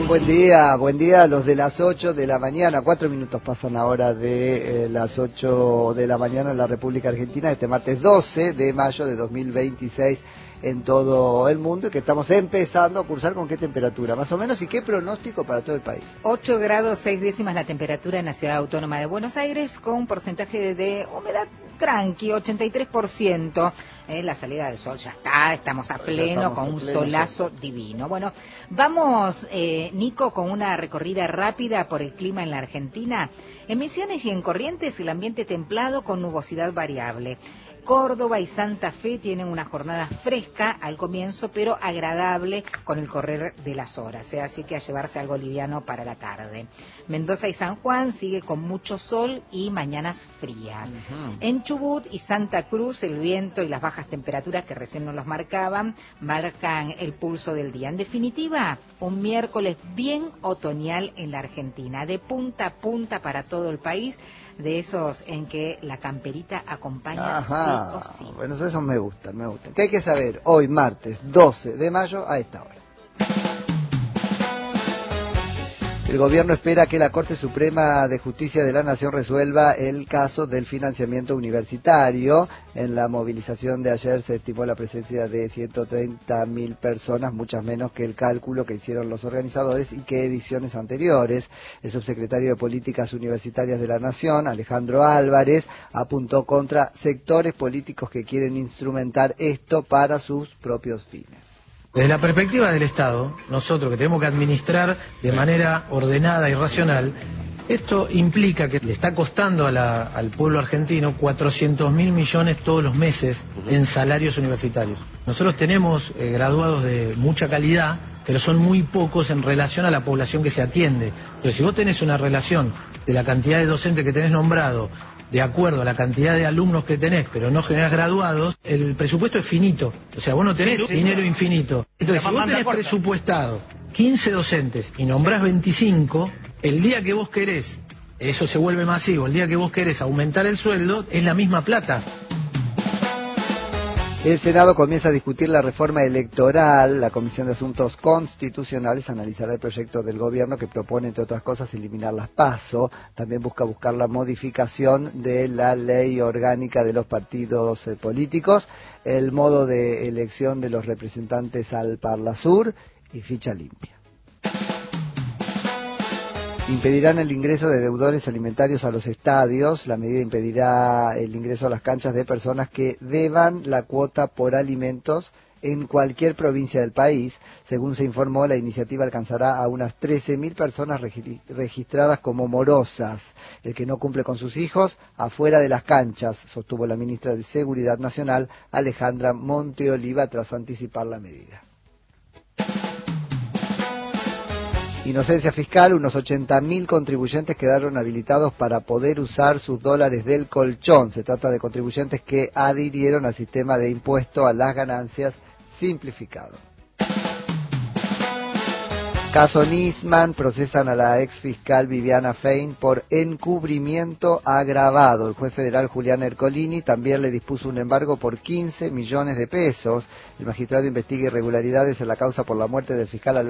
Buen día, los de las 8 de la mañana, 4 minutos pasan ahora de las 8 de la mañana en la República Argentina, este martes 12 de mayo de 2026 en todo el mundo, y que estamos empezando a cursar con qué temperatura, más o menos, y qué pronóstico para todo el país. 8 grados 6 décimas la temperatura en la ciudad autónoma de Buenos Aires, con un porcentaje de humedad tranqui, 83%. La salida del sol ya está, estamos a pleno, con un solazo divino. Bueno, vamos, Nico, con una recorrida rápida por el clima en la Argentina. En Misiones y en Corrientes el ambiente templado con nubosidad variable. Córdoba y Santa Fe tienen una jornada fresca al comienzo, pero agradable con el correr de las horas, así que a llevarse algo liviano para la tarde. Mendoza y San Juan sigue con mucho sol y mañanas frías. En Chubut y Santa Cruz el viento y las bajas temperaturas que recién nos los marcan el pulso del día. En definitiva, un miércoles bien otoñal en la Argentina, de punta a punta para todo el país, de esos en que la camperita acompaña sí o sí. Bueno, esos me gustan. ¿Qué hay que saber hoy, martes 12 de mayo, a esta hora? El gobierno espera que la Corte Suprema de Justicia de la Nación resuelva el caso del financiamiento universitario. En la movilización de ayer se estimó la presencia de 130.000 personas, muchas menos que el cálculo que hicieron los organizadores y que ediciones anteriores. El subsecretario de Políticas Universitarias de la Nación, Alejandro Álvarez, apuntó contra sectores políticos que quieren instrumentar esto para sus propios fines. Desde la perspectiva del Estado, nosotros que tenemos que administrar de manera ordenada y racional, esto implica que le está costando al pueblo argentino 400.000 millones todos los meses en salarios universitarios. Nosotros tenemos graduados de mucha calidad, pero son muy pocos en relación a la población que se atiende. Entonces, si vos tenés una relación de la cantidad de docentes que tenés nombrado, de acuerdo a la cantidad de alumnos que tenés, pero no generás graduados, el presupuesto es finito. O sea, vos no tenés dinero infinito. Entonces, si vos tenés presupuestado 15 docentes y nombrás 25, el día que vos querés, eso se vuelve masivo, el día que vos querés aumentar el sueldo, es la misma plata. El Senado comienza a discutir la reforma electoral. La Comisión de Asuntos Constitucionales analizará el proyecto del gobierno que propone, entre otras cosas, eliminar las PASO. También buscar la modificación de la ley orgánica de los partidos políticos, el modo de elección de los representantes al Parlasur y ficha limpia. Impedirán el ingreso de deudores alimentarios a los estadios. La medida impedirá el ingreso a las canchas de personas que deban la cuota por alimentos en cualquier provincia del país. Según se informó, la iniciativa alcanzará a unas 13.000 personas registradas como morosas. El que no cumple con sus hijos, afuera de las canchas, sostuvo la ministra de Seguridad Nacional, Alejandra Monteoliva, tras anticipar la medida. Inocencia fiscal, unos 80.000 contribuyentes quedaron habilitados para poder usar sus dólares del colchón. Se trata de contribuyentes que adhirieron al sistema de impuesto a las ganancias simplificado. Caso Nisman, procesan a la ex fiscal Viviana Fein por encubrimiento agravado. El juez federal Julián Ercolini también le dispuso un embargo por 15 millones de pesos. El magistrado investiga irregularidades en la causa por la muerte del fiscal Alberto